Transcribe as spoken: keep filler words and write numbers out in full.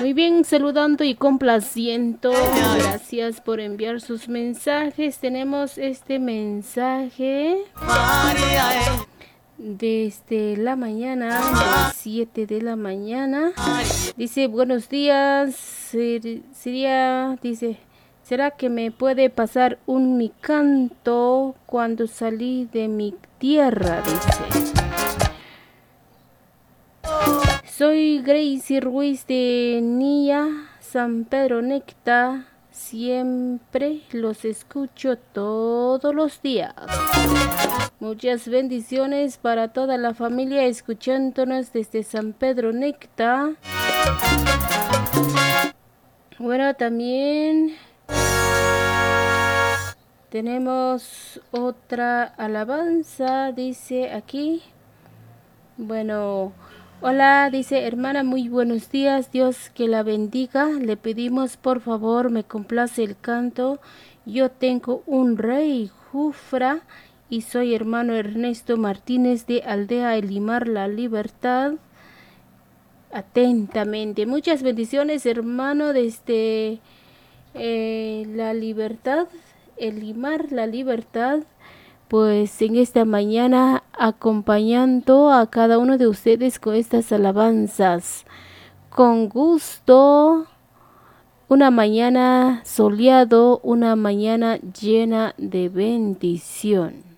Muy bien, saludando y complaciendo. Gracias por enviar sus mensajes. Tenemos este mensaje desde la mañana, de siete de la mañana. Dice, buenos días. Ser- Sería, dice, ¿será que me puede pasar un mi canto cuando salí de mi tierra? Dice. Soy Gracie Ruiz de Nia, San Pedro Necta. Siempre los escucho todos los días. Muchas bendiciones para toda la familia escuchándonos desde San Pedro Necta. Bueno, también tenemos otra alabanza, dice aquí. Bueno, hola, dice hermana, muy buenos días, Dios que la bendiga. Le pedimos por favor, me complace el canto. Yo tengo un rey, Jufra, y soy hermano Ernesto Martínez de Aldea Elimar La Libertad. Atentamente, muchas bendiciones hermano desde eh, La Libertad, Elimar La Libertad. Pues en esta mañana acompañando a cada uno de ustedes con estas alabanzas. Con gusto, una mañana soleado, una mañana llena de bendición.